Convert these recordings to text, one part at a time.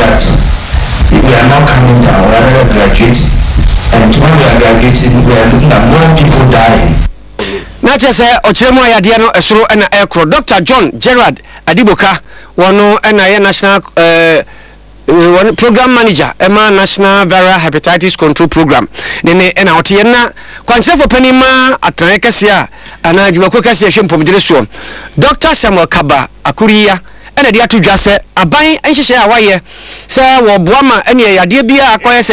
that we are not coming down, we are graduating. And when we are graduating, we are looking at more people dying. Not just Ochemo Yadiano Esro and Aircrow. Dr. John Gerard Adiboka, one national program manager, Emma National Viral Hepatitis Control Program. Nene and Autiena, Quansa for Penima at Nakasia, and I do a quick association from Jerusalem. Dr. Samuel Kaba, Akuria, and a dear to just say, a buying and she share why, sir, or Buama, and a dear beer, acquire,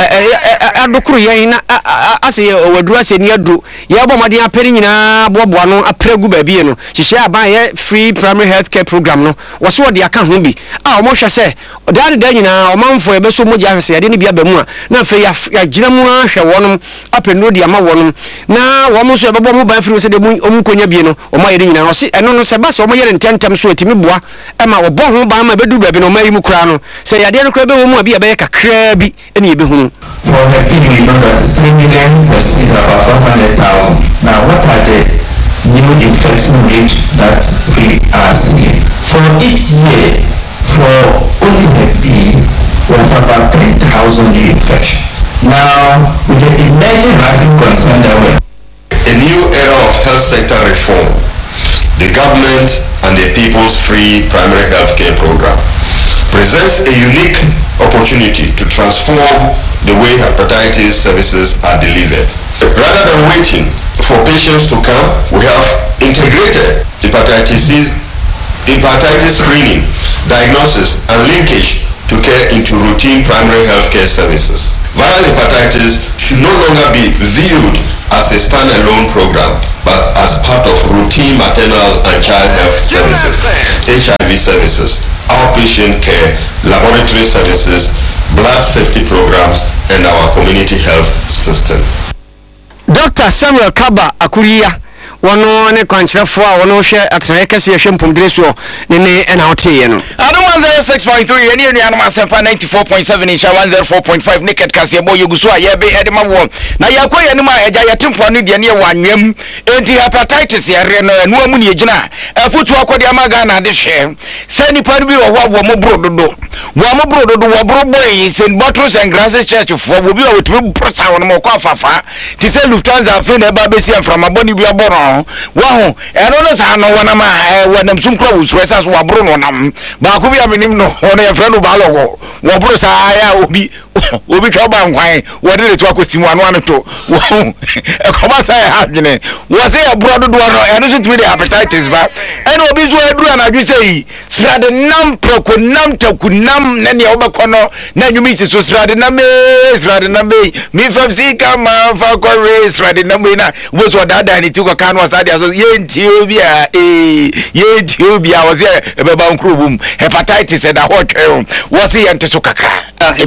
Adokuria, as a dress in your do, Yabamadia Penina, Bobuano, a pregu baby, she share by a free primary health care program, was what the account will be. Our Mosha say, that day now, a month for a beso moja, I didn't be a bemua, not for ya Jinamua, Shawanum, up and Rodi Amawanum. Now, almost a bomb by through the Umukonya Bieno, or my ring, and no Sabas, or more than 10 times to Timibua, Emma, or Bohum by my bedroom, or Mary Mukrano. Say, I didn't crab will be a baker, crabby, and you be home. For the people, we know that 3 million versus about 400,000. Now, what are the new infection rates that we are seeing? For each year, for only the B, we have about 10,000 new infections. Now, with the emerging rising concern that we're a new era of health sector reform, the government and the People's Free Primary Health Care Program presents a unique opportunity to transform the way hepatitis services are delivered. Rather than waiting for patients to come, we have integrated hepatitis screening, diagnosis, and linkage to care into routine primary health care services. Viral hepatitis should no longer be viewed as a standalone program, but as part of routine maternal and child health services, HIV services, outpatient care, laboratory services, blood safety programs, and our community health system. Dr. Samuel Kaba Akuria, one on a contract for one share at Rekasian Pumdreso, Nene and Autiano. I don't want 6.3 and nearly animals 94.7 inch, 104.5 naked Casiabo Yugusua, Yabe Edema Wong. Now Yakwa Anima, a giant for near 1 yam, anti-hepatitis, Yarena, and Womuni Jana, a foot walk with Yamagana, the share. Send Panbi or Wamobrodo. Wamobrodo, Wabroboys, and bottles and grasses church for Wubio with Ruprosa on Mokafa. To say Lufthansa, Finn, Babesia from a Bonnie Biaboro. Wow, and others are no one of my when some clothes, Wessas were Bruno, Bakubi, I mean, no, only a friend of Balogo, Wabrosa, I will be trouble and why, what did it talk with him 1 or 2? Wow, a commerce I have, was there a brother and isn't really hepatitis, but I know this way, and I say, Stradenam, Procunam, Tokunam, Nany Obacono, Nanumisi, so Stradename, me from Sika, Falco race, Stradenamina, was what I took a can was that Yentubia, Yentubia was here, about Krubum, hepatitis and a hot was he and Tesukaka.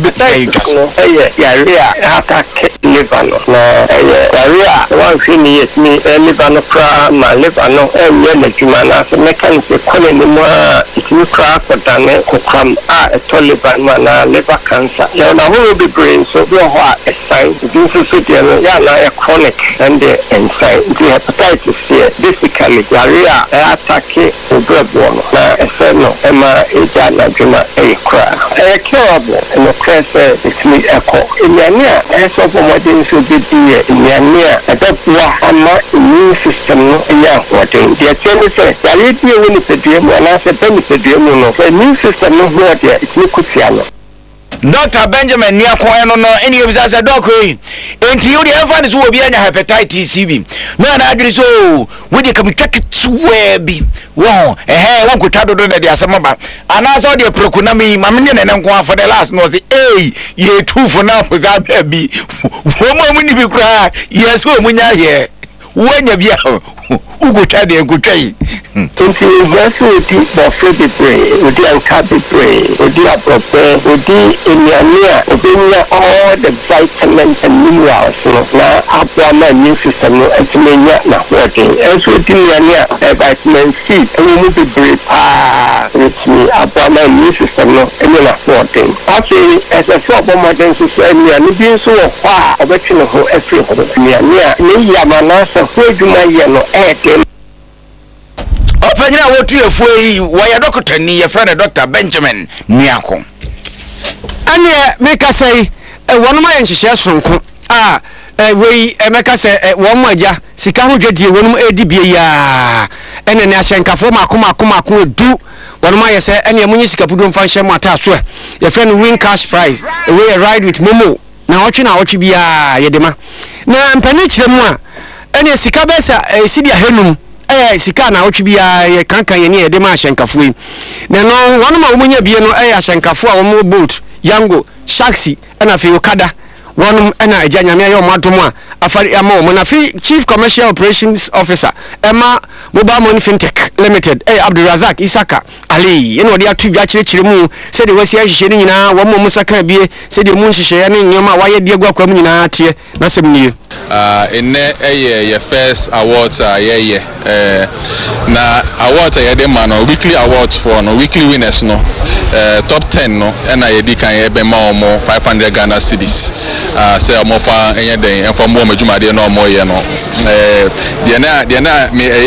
Liver, one thing is me, liver, my liver, no, and Yemana, the mechanics, calling him, if you crack or done it, come a liver, liver cancer. Now, I will be brain, so you are a sign, this is a chronic and the inside, the hepatitis here, basically, diarrhea, attack, Ubreborn, a fellow, Emma, Ejana, Juma, a cry, a curable, and a crash, it's me echo. In Yania, as of what is to be in Yania, a immune system, what the attorney says, the idea when it's a dream, and I said, then it's a dream, the immune system, no more there, it's Nikusiano. Dr. Benjamin Niakoano, any of us a dog way. And you the evidence will be a hepatitis C. No, I agree so. Would you come take it to where be? Wow, a hair one could tattoo the Asamaba. And I saw the Procunami, Mamma, and I'm going for the last nose. Hey, ye two for now for that baby. Woman, when you cry, yes, when you're here. When you be who could tell you good train? If you vessel for Freddy Bray, would you uncappy Bray, would you appropriate, would you in your near, all the vitamins and minerals, now, up my immune system, and to me, not working. As with near vitamin C, and we need to breathe, with me, up my immune system, and you're not working. Actually, as a shop of my dentist, and we are being so far, a veteran of every near Yamanasa, where do my yellow air? Openya wotu efue yi wa ya doctor ni ye friend Dr. Benjamin Niako. ane meka say wonoma ye nhihye sonko wei meka say won mo agya sika ho dwadie wonum edi bie ya ene ne ahyenkafo makoma edu wonoma ye say ene munyi sika pudo mfa hye mata so ye friend win cash prize we ride with momo na otwe bia ye dema na mpani kiremu a ene sika besa sidi ahenum sika na otwe bia ye kankan ye ne ye dema ahyenkafo yi na no wonoma omunya bie no ahyenkafo a wo boat yango shaxi na fi okada wonum na agya nyame ayo madomo a afari ama mo na fi chief commercial operations officer ema mobile money fintech limited Abdulrazak Isaka Ali eno de atu bia kirikiri mu se de wasi ahihye ni nyina wo mo musaka bie se de mu nhihye ne nyoma waye de agwa kwam nyina tie na semnie enne ye first awards na awards ye man weekly awards for no weekly winners no top 10 no na ye di kan ye be ma omo 500 Ghana cedis say omo fa enye den enfo mo majumade no omo ye no de na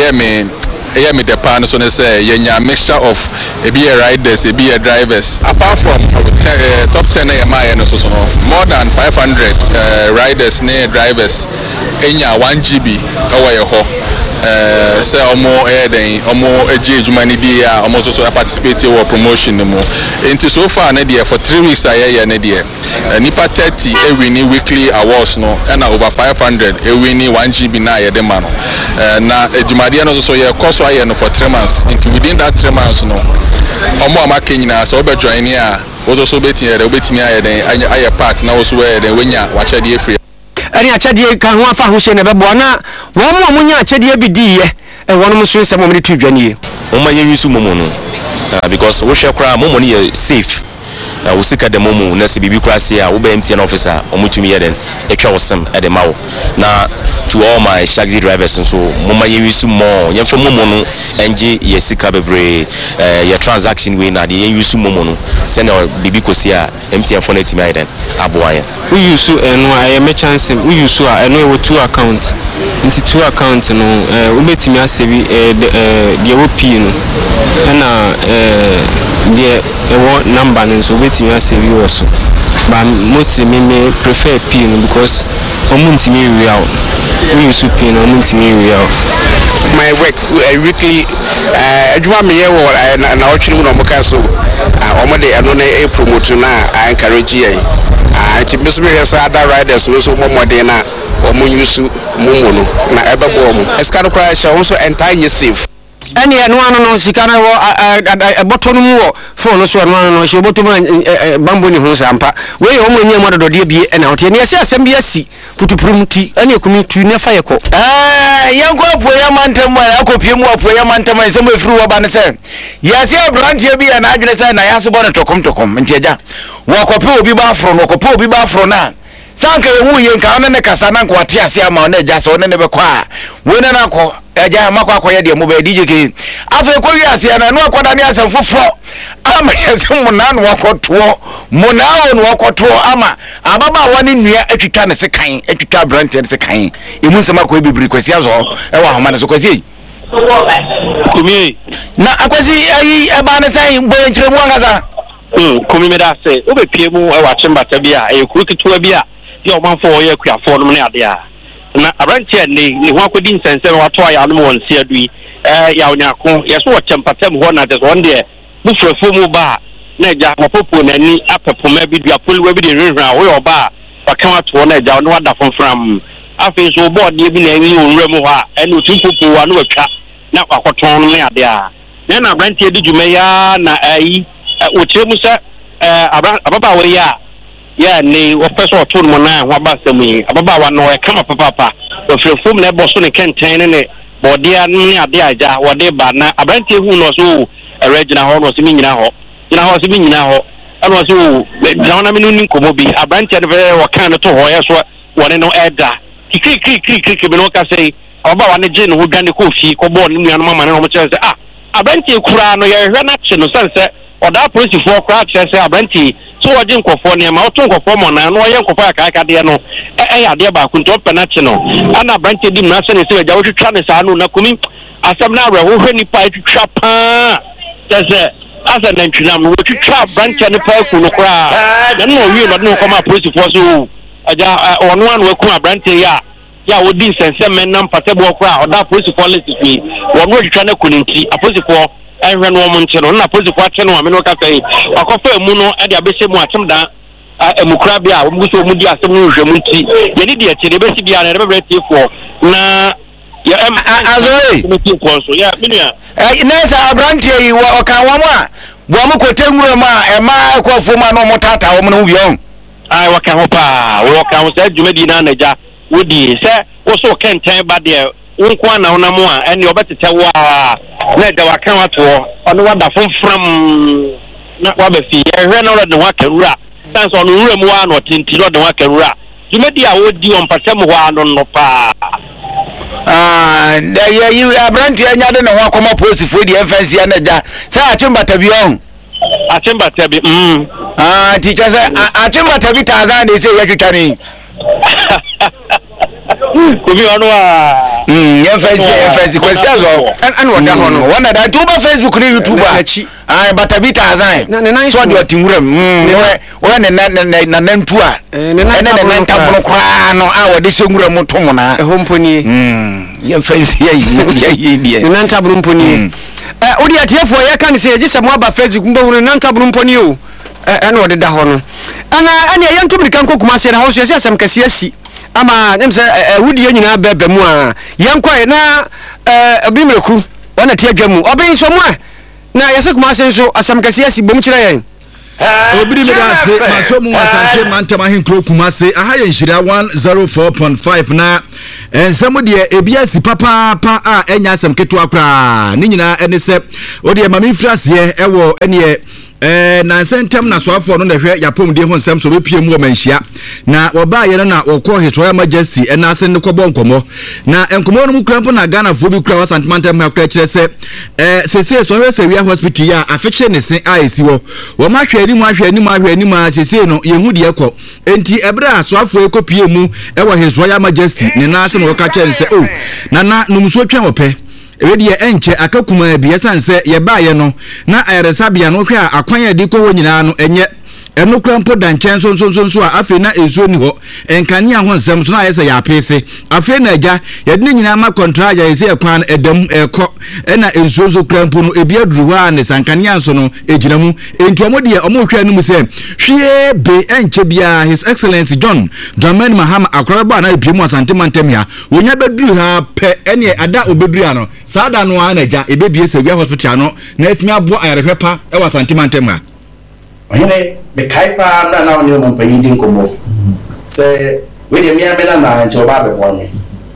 me the pan so say ye mixture of riders drivers apart from top 10 ye ma ye no so no more than 500 riders ne drivers enya 1 GB awa ye ho say omo den omo eji ejuma ni dia omo to participate in promotion mo into so far na dia for 3 weeks aye na dia nipa 30 winning weekly awards no and over 500 winning 1 GB na ye de ma no na ejuma dia no so ye course aye no for 3 months into within that 3 months no omo amaka nyina so be join here wo so betimi aye den aye part na wo so we den wenya wa chede free ani achadie kan ho afa ho hye na bebo na wo mo munya achadie bi diye wono mo so nsem mo de tudwanie o ma yewisu momo no because wo hwe kra momo ne ye safe wo sika de momo na se bibi kra se a wo be MTN officer o mutumi ye den etwa wo sem e de mawo na to all my taxi drivers so mo ma yewisu mo yemfa momo no enje ye sika bebre ye transaction we na de yewisu momo no se na bibi kosi a MTN for netimi ye den aboa we use eno aye me chance we use eno we two account into two account no we metimi asebi de wo pi no na de ewo number no so betimi asebi wo so but mostly me prefer pi no because omuntimi we out we use pi no omuntimi we out my work weekly adwuma me ye wo na otwene no mo ka so omode eno na promote na encourage ye ati bismi resa other riders no so momode na omo yusu momo no na ebebo omo escano crash also entire safe ani eno ano no sika na wo boto no mu wo phone so eno ano no she boto mu bambo ni hu sampa we omo nyia mo dodode bi na hote ne ase asem bi asi putupurumti ani ekumi tu ne fa yeko yanko apo ya mantam ya akopie mu apo ya mantam se mo efuru wo ba ne se yase abrantie bi na adwene se na yaso bo ne tokom ntiaja wo kope obi ba afro no kope obi ba afro na sanka ewu ye nka ne kasa na nko ate ase ama na eja so ne be kwa we na nko eja makwa akoye de mo ba DJ ke afa ko wi ase na no akoda ne asem foforo ama yase mo na no akoto mo na no akoto ama ababa wani nua atwitwa ne se kan atwitwa branch ne se kan emu nsema ko bibiri kwasi azo e wa homa ne so kwasi kumi na akwasi ayi eba ne sai boye nkyere mu angaza kumi me da se obe pie mu e wa chemba tabia e kuru kitua bia ya o manfo wo ye kuafo no ne ade a na abranche ni ho akodi nsense wa to ya no won se adui ya onyako ye so wo chempa tam ho na de so onde bu frefo mu ba na eja popo na ni apepoma bi dua polwa bi de rehra wo yo ba wa kan ato na eja no wada fonfram afi so board bi na enyi onwura mu ha ene otumpopo wa no watwa na kwakoton no ne ade a na abranche di dwuma ya na ayi otemu se ababa we ya ni wo peso otun mo na ho abasam yi ababa wa no e kama papa wo frefom na ebo so ne kenten ne bodia ne ade aja wo de ba na abranche hu no so regina ho no so mi nyina ho ano so na me no ni komo bi abranche de wo kan no to ho ye so wo ne no eda kiki me no ka sei ababa wa ne je no ho dwane ko fi ko bo ne nua no mama ne no mo chere se abranche kura no ye hwe na che no sense oda police for crack say abranche so wajin kofo ne ma otun kofo mo na no ye kofo aka de no ya de ba kunto penalty no ana abranche dim na se ne se ja wotwa ne sa no na kumi asam na awe wo hwe nipa etwa pa tese asa na ntwinam no twitwa branch ne pa ku no kra na no wi no no koma police force o aja ono anu aku branch ya wodi sense men nam patebo kra oda police police fi wono twitwa na kuninti police for enhwe no mo nche no na police for ache no ame no ka kai akofa emu no e de abese mu atem da emukra bia wo muso mu di asem no hwemu nti ye ni de ache de besi bia na rebebe tifo na ya azoi committee konso ya minia nesa abranti yi wa kan wa ma bo mu ko tenwura ma e ma ko fuma no mo tata wo no bion ai wa kan ho pa wo kan se djumedi na naja wodi se wo so kenten ba de nko na wona mo a ene obetete wa na da wa kan wato ono wada fomfram na wa be fi e hwe na wo de wa karura sans ono wura mu wa no tinti no de wa karura djumedi a wodi on patem ho ano no pa da yi abranti anya de no akoma police fo di FNC ya naja sa achimba tabion achimba tabi teacher say achimba tabi taza de say ya twitani ko bi ono a FNC kwesi azo an wada hono wana da tuba Facebook ni YouTuber batabi taza so de otinwuram we na nantu a ene na nantabro kwa no a wode senwuram tomona homponi FNC ya die nantabro mponi odi atiefo ya kan se yegisa mo aba Facebook mbo nantabro mponi o ene wode da hono ana yantum kan ko kuma se na hoso se asam kasiasi ama nyamse wudi nyina bebe mu a yankwa na abimreku wana tie dwamu obin so mu a na yese kuma se so asam kasiasi bom kire yen obiri medase maso mu asante mantama henkro kuma se aha ye nhira 104.5 na ensamo de ebiasi papa pa a enya asam keto akra ni nyina ene se odi mami frase ewo ene na sentem na soafo no hwe yapom de ho nsem so bepie mu o manhia na oba ye na okọ His Majesty na ase ne kọbọ nkomo na enkomo no mu krampo na Ghana fo bi kra wasantimantem ha kra kire se sese so hwe se wi hospital ya afeche ne se a esi wo ma hwe ni mu a sese no ye hu de ekọ enti ebra soafo ekopie mu e wo His Majesty ne na ase no ka kire se o na numso twa ope ewedi enche akakuma bia sanse ye baaye no na ayeresabia no hwe akwan ya di ko nyina no enye eno krampo danchen so a afi na ezuo ni ho enkane ho nsem so na ayese ya apese afi na agya ye de nyina ma contract ya yese ekwan edam ekọ na ezuo krampo no ebia duru ha ne sankane anso no ejina mu enti omo de omo hwe anu se hwie be enche bia His Excellency John Dramani Mahama akoraba na ebiemu asante mantem ya wonya beduru ha pe ene ada obeduru ano saada no a na agya ebebie se wi hospital no na etimi abo ayarehwe pa e wa asante mantem ha ohine the kaipa na onye mo panyi din komo se we de mia me na nche oba be bonye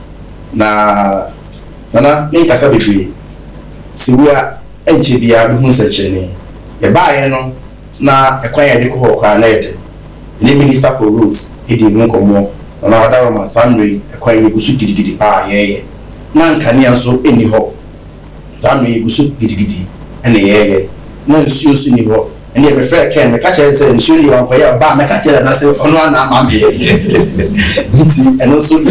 na me kasa bebi si we a enche bia be hu seche ni e ba ye no na ekwan ya de ko kwa na ede ni Minister for Roads edi mu komo na wada ma Sunday ekwan ye gusu gidigidi ye na nkani anso eni ho Sunday ye gusu gidigidi ene ye na nsuo su ni ho and you prefer Ken, the catcher said, surely you want to buy my catcher and I said, oh, no, I'm here. And also,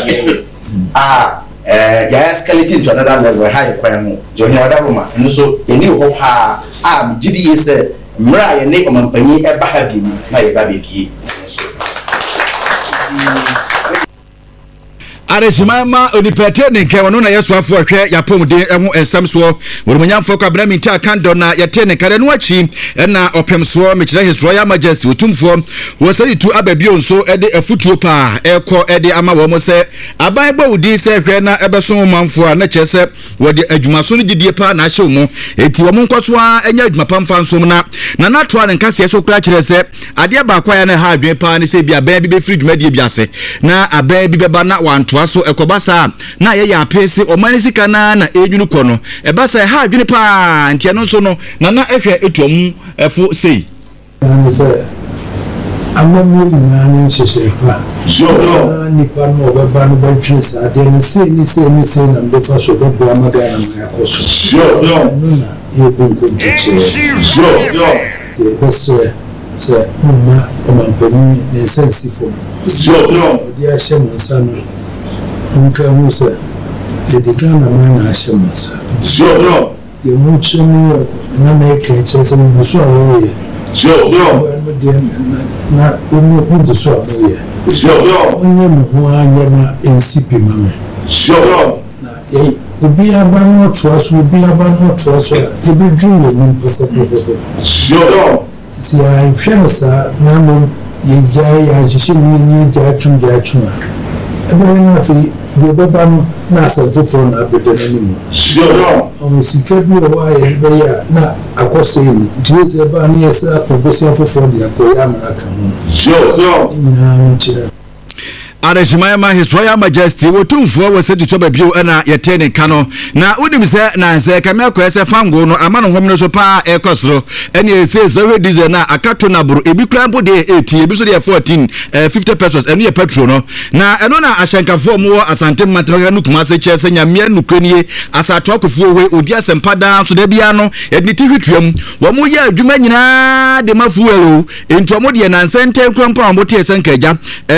yes, skeleton to another level, higher crime, join another woman, and also a new hope. GD said, Mariah, name on Penny, ever have you, my baby. Areshimama onipete ne nke wono na yeso afo hwe yapom de eho ensam so worumunya mfo kwa brami ta kando na yete ne kare no achi na opem so mekira His Royal Majesty otumfo wo se itu ababio nso ede afutuo pa ekọ ede ama wo mo se aban ba udi se hwe na ebeso manfo na chese wo de adwumaso no gidie pa na ahye mu eti wo nkoso a enya adwuma pamfa nso na to ne nkase so kra kire se ade ba kwa ya na ha adwen pa ne se bia ban bi be free dwumadie biase na aban bi beba na wanto so ekobasa na ye ya pese omani sika na enwunu kọ no ebasa ha adwene pa ntia no so no na ehwe etuom efo sei ani se amamu nyane sese pa jo ni pa no beba no batwe sa de ni se na mbefa so bebo amaga na makoso jo na ye kunku jo ye bese se umma omampeni ne sensi fo jo dia shemu sanu nka musa edikana mana ashemusa jo muchini na keche se muso awoye na umu so awoye onye mu anya ma NCP mame na obi aba no trust ebe dru yo mu si I fensa na mo ye jai ya jishi ni jatu ebe na fi the Babam Nasa phone abedeni. Sure. Sikebbi wa ye be ya na akose ni. Tize ba ni esa progression for the akoya manaka. Sure. Ina nchira. Areshimaya His Royal Majesty wotumfo we setu toba bio na yetene kano na unim se na nse kamia ko ese fango no amano homno so pa ekosro ene ese so diesel na akato na buru ebi krambo de 80 ebi so de 14 50 pesos ene ye petrol no na eno na ashankafo mu asante matemaga no kuma se chese nyamia nukrenie asato akofo we odi asempada so de bia no edni tihwetwam wo mu ya adwuma nyina de mafuelo ento mo de na nsente krampo ambote esenkaja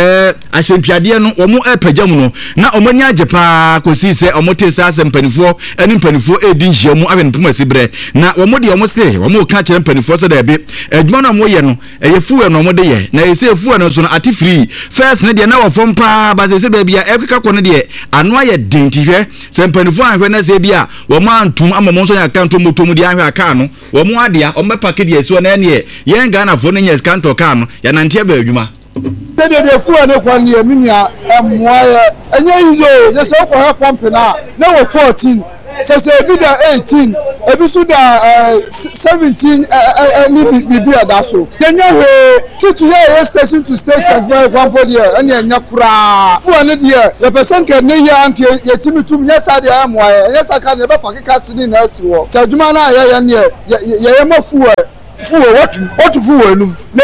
ade no omo epagam no na omani ajepa kosi se omote se asempanifuo eni mpanifuo edi nhiamu abenpum asibre na omo de omo se omo ka kire mpanifuo se da be adwuma na mo ye no eyefuo no omo de ye na esefuo no so no ati free first ne de na wofom pa ba se ba bia ekeka ko ne de ano aye dentihwe se mpanifuo ahwe na se bia omo antum amamo so ya kanto motom de ahwe aka no omo adea omo pack de esi na ne ye Ghana fo ne nyes kanto ka no ya nante ba adwuma de fuwa ne kwani ya mimi ya mwaye enye hizo yese ko ha company na wo 14 sese ebi da 18 ebi su da 17 ni bibi adaso yenye he tutu ye station to station for kwampo de ene enya kura fuwa ne de ye person ke ne ya anke yetimi tum ye sa de mwaye ye sa ka ne be pakika sini na asi wo tajuma na ye ne ye mafuwa what fuwa num na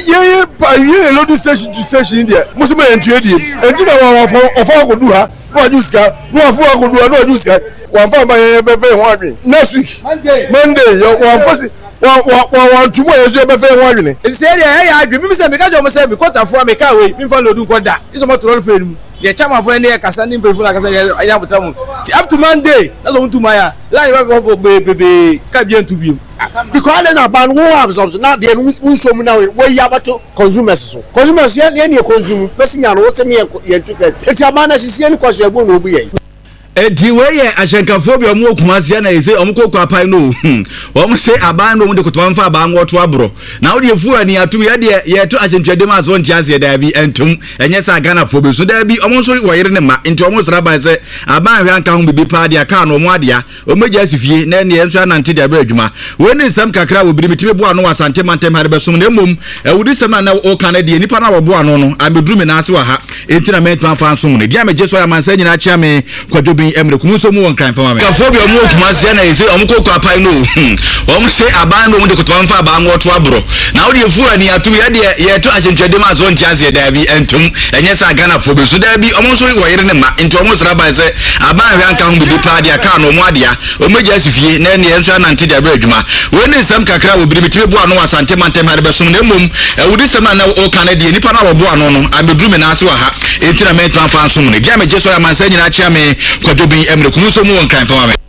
ye load station to station there musuma entwedi enti na wa ofa ko du ha no ajuska no afu ko du no ajuska wa fa ma ye be fe ho adwen next week Monday yo wa fosi wa tumo ye so be fe ho adwen enti se dey ya adwen mi se me ka jo mo se me kwota fu me ka we mi fa load ko da iso mo toro fe num ye chama fo ne kasa ni be fu na kasa ya botamu up to Monday na so ntuma ya la ye ba ko be ka bien to bi because they na ban who absorb na they so mu na we ya bato consumers ye consume person ya no se me ye tukes eti amana sisi ni kwaso ebo no obu ye edi we ye ashankafobia mu okumasia na ese omukoko apai no omo se aban no mu de kotomfa aban woto abro na wo de fuwa ni atum ye de ye to achentwedem azo ntiase da bi entum enye sa Ghana fobe so da bi omo so wo yire ne ma nti omo sra ban se aban hwe anka ho bibi pa de aka no omo adea omeja asifie na ne enso anante de abadwuma we ni nsam kakra wo birimitibe bo ano wasante mantem hare besom na mom wudi sem na o kan de nipa na wo bo ano no ameduru na ase wa ha enti na mentman fa nso ne dia meje so ya mansa nyina chia me kwadwo emre kumuso mu won kan fama me kafobia mu okumasia na ese omukoko apai no omo se aban no mu de kotomfa aban woto abro na wo de fuwa ni atum ye de ye to achentwedem azo ntiase da bi entum enye sa Ghana fobe so da bi omo so wo yire ne ma enti omo sra ban se aban hwe anka ho bibi pa de aka no omo adea omeja asifie na ne enso anante de abadwuma we ni nsam kakra wo birimitibe bo ano wasante mantem hare besom na mom wudi sem na o kan de nipa na wo bo ano no ameduru na ase wa ha enti na mentman fa nso ne dia meje so ya mansa nyina chia me bi emre kumuso mu won kan fama me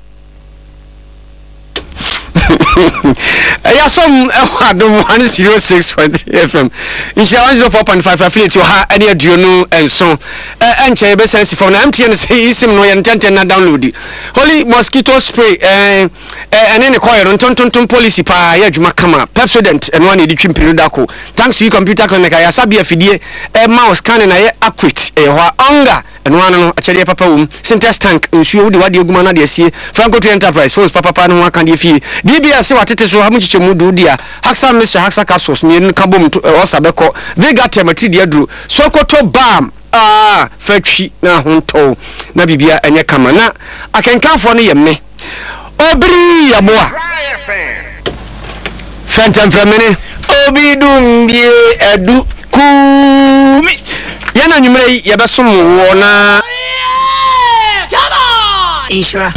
ya som adom 106.3 FM insha 104.5 affiliate ha ene aduonu enso enche be sense for na MTN say isim no ye ntenten na download holy mosquito spray ene ne koyo ntonton policy pa ya adwuma kama Pepsodent eno na edi twimpiri dako thanks to computer connect ya sabi afidie mouse scan na ye accurate ho onga eno ano no achede papa wum syntax tank nsuo wudi wadi oguma na de asie Franco Enterprise phones papa no aka de fie DBS watete so hamu chichemu dudia Haxa Mr Haxa Capsules ni kabom osabeko Vega temati de aduru Sokoto Bam fatwi na honto na bibia enye kama na akenkanfo no yemme obri yaboa Phantom Femini obidumbie edu kumi yana nyumre yebesom wo na Ishra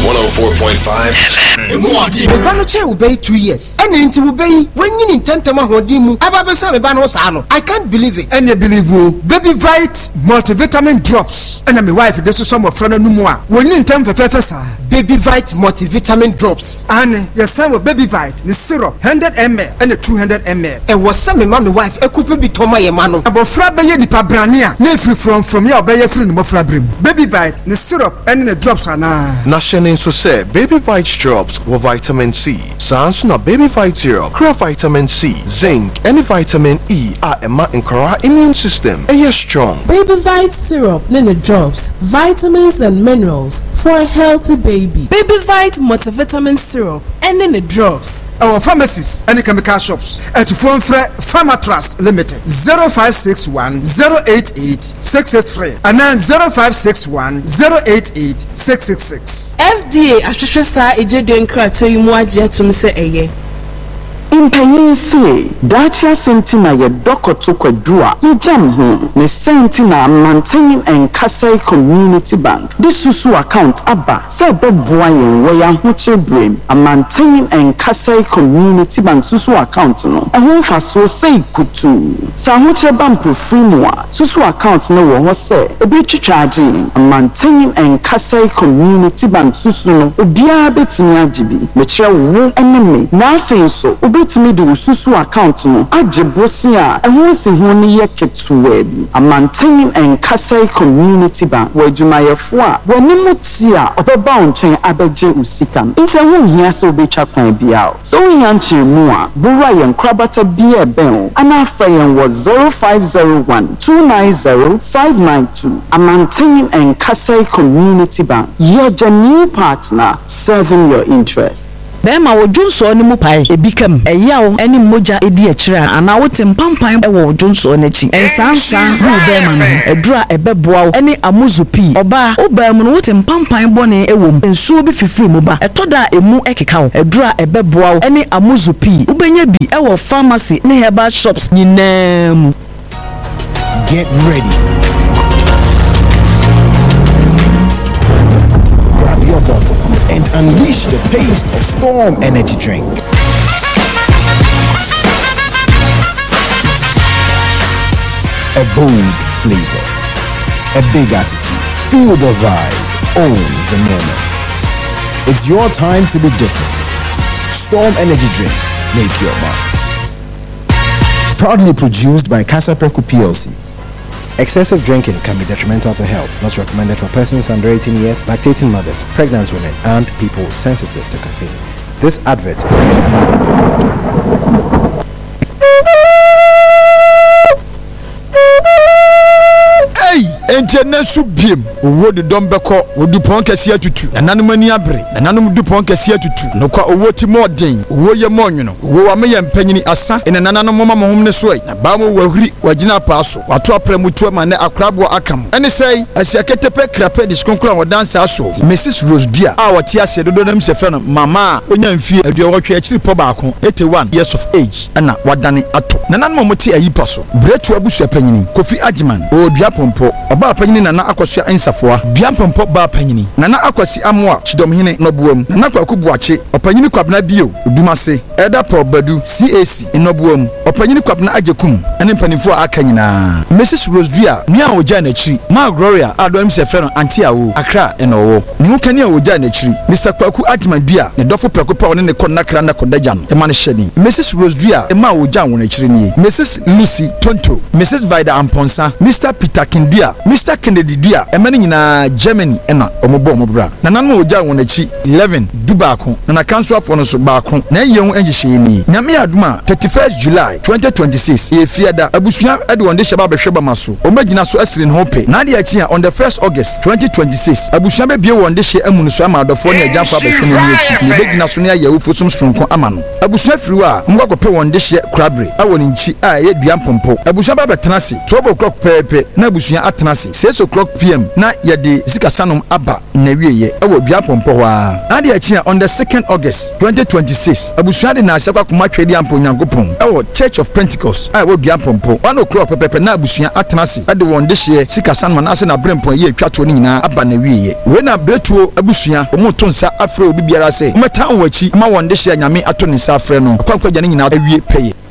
104.5 Ebanoche obey 2 years. And into obey when you intend to mahodimu. Ababasa Ebanosano. I can't believe it. And you believe Baby Vite multivitamin drops. And I'm a wife, this is some of friend no more. When you intend for Professor Baby Vite multivitamin drops. And your son with Baby Vite, the syrup 100 ml and the 200 ml. And was some man wife a couple be Toma Yamano. About Frabaye di Pabrania. Ne free from your baby friend Mofrabrim. Baby Vite, the syrup and the drops are now. Nation so say Baby Vite drops with vitamin C. Sans na Baby Vite syrup, vitamin C, zinc, and vitamin E are a ma incora immune system. And yes strong. Baby Vite syrup, then the drops, vitamins and minerals for a healthy baby. Baby Vite multivitamin syrup, and then the drops. Our pharmacies and chemical shops at Phone Pharma Trust Limited 0561 088 663 and then 0561 088 666. FDA Ashishasa Ejedin Krato Imuaja to Mr. Eye. Impanyinsi Dacia Sentina ye dokoto kwadua ye jam ho ne Sentina Maintaining and Kasai Community Bank this susu account aba se beboa yen we ya ho chebrem a Maintaining and Kasai Community Bank susu account no ehon fa so sei kutu sa ho cheba mprofri no a susu account no wo ho se ebi twitwaje a Maintaining and Kasai Community Bank susu no obia betimi agibi me kire wo eneme na afei so betimi do susu account no agebosi a ehun se hu ne ye ketuwa a Maintaining and Kasai Community Bank wajumayefo a wanimu ti a obeba onchen abeje usika nse hu hia so betwa kwan bia so hu anche mu a bura yen krabata bia ben ana afa yen wo 0501 290 592 a Maintaining and Kasai Community Bank your genuine partner serving your interest. Bema wo Junso ni mu pai ebikam eyawo eni moja edi akira ana wo tempampan e wo Junso n'echi ensansa hu bema no edura ebeboa eni amuzupi oba obam no wo tempampan bone ewom ensuo bi fifiri mu ba etoda emu ekeka wo edura ebeboa eni amuzupi ubenya bi e wo pharmacy ne herbal shops nyinam. Get ready. Grab your bottle and unleash the taste of Storm Energy Drink. A bold flavor, a big attitude, feel the vibe, own the moment. It's your time to be different. Storm Energy Drink, make your mark. Proudly produced by Casapreco PLC. Excessive drinking can be detrimental to health. Not recommended for persons under 18 years, lactating mothers, pregnant women, and people sensitive to caffeine. This advert is FDA approved. Entenesu biem owo de dombeko wodu pon kese atutu nananum ani abre nananum du pon kese atutu nokwa owo ti modern owo ye monwono owo wa me ye mpanyini asa ene nananum mama mohom ne so na ba mo wahuri wagina paaso wato apramutu ma ne akrabo akam ene sei asiaketepe krape diskonkura wodansa aso Mrs Rose Dia a wati ase dodo nam se fe no mama onya mfie aduawotwe akiri po baako 81 years of age ana wadane ato nananum mo ti ayipaso bretu abusu apanyini Kofi Ajiman o dua pompo ba panyini nana akosua ensafoa biampempo ba panyini nana akwasi amoa chidomhene nobuam nana kwakubuache opanyini kwabna bio odumase eda probadu CAC enobuam opanyini kwabna ajekum ene mpanifo akanyina Mrs Rose Dua nia oja na chiri ma Gloria adom se frɛ no anti awo akra enowo ni ho kania oja na chiri Mr Kwaku Ajiman Dua ne dofo prekopa one ne konnakra na kodajan e ma ne hyɛni Mrs Rose Dua e ma oja won na chiri ni Mrs Lucy Tonto Mrs Vida Amponsa Mr Peter Kindua Mr Kennedy Dua emani nyina Germany ena omobo omobra na nanu oja won achi 11 dubaako na council for no so baako na yehu enjihye ni nyame aduma 31st July 2026 ye fiada abusua ade wonde hyeba behweba maso omagina so asiri no pe na de achi on the 1st August 2026 abusua be bie wonde hye amunu so amadofo ne agyafa behwe no achi ne begina so ne ayewu fosum sonko amano abusua firiwa mwakope wonde hye krabre awoni nchi a ye dua mpompo abusua ba betenase 12 o'clock pepe na abusua atenase ase 6 o'clock pm na yɛde sika sanom aba na wieye ɛwɔ dua pɔmpɔ hɔ a ade akyi on the 2nd August 2026 abusua de na asɛkwa koma twɛde ampo nyankopɔn ɛwɔ Church of Pentecost a ɛwɔ dua pɔmpɔ 1 o'clock pɛpɛpɛ na abusua atena ase ɛde wɔn de hyɛ sika sanom na ase na brempɔn yɛ atwa to ne nyinaa aba na wieye we na bretuo abusua ɔmo to nsa afrɛ obi biara sɛ ɔmɛtan wɔ akyi ma wɔn de hyɛ nyame ato ne nsa afrɛ no akwankwa gya ne nyinaa awie pɛyɛ